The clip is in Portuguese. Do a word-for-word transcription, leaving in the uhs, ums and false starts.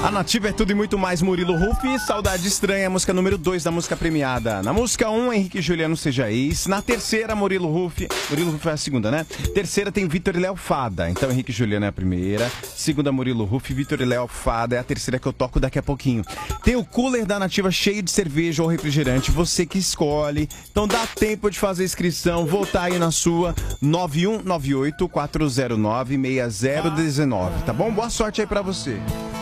A Nativa é tudo e muito mais. Murilo Huff, Saudade Estranha, música número dois da música premiada. Na música um, Henrique e Juliano, Seja Ex. Na terceira, Murilo Huff. Murilo Huff é a segunda, né? Terceira tem Vitor e Léo Fada. Então Henrique e Juliano é a primeira. Segunda, Murilo Huff. Vitor e Léo Fada é a terceira que eu toco daqui a pouquinho. Tem o cooler da Nativa cheio de cerveja ou refrigerante. Você que escolhe. Então dá tempo de fazer inscrição. Voltar aí na sua nove um nove oito quatro zero nove seis zero um nove, tá bom? Boa sorte aí pra você.